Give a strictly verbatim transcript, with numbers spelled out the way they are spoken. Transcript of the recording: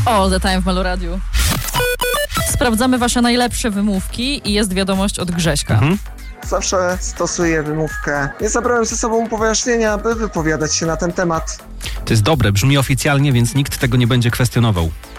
All the time w Meloradiu. Sprawdzamy wasze najlepsze wymówki i jest wiadomość od Grześka. Mhm. Zawsze stosuję wymówkę. Nie zabrałem ze sobą upoważnienia, by wypowiadać się na ten temat. To jest dobre, brzmi oficjalnie, więc nikt tego nie będzie kwestionował.